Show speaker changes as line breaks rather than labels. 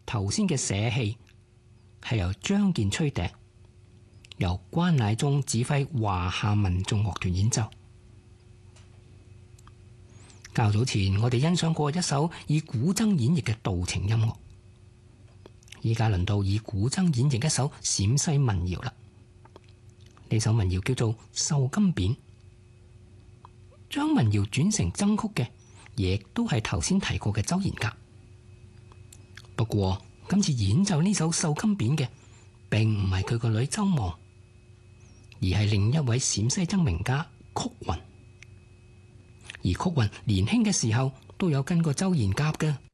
頭先嘅社戲係由張健吹笛，由關乃忠指揮華夏民眾樂團演奏。較早前我哋欣賞過一首以古箏演繹嘅道情音樂，依家輪到以古箏演繹一首陝西民謠啦。呢首民謠叫做《繡金匾》，將民謠轉成箏曲嘅，亦都係頭先提過嘅周延甲。不過今次演奏呢首《繡金匾》嘅，並唔係佢個女周望，而係另一位陝西箏名家曲雲。而曲雲年輕嘅時候都有跟過周延甲嘅。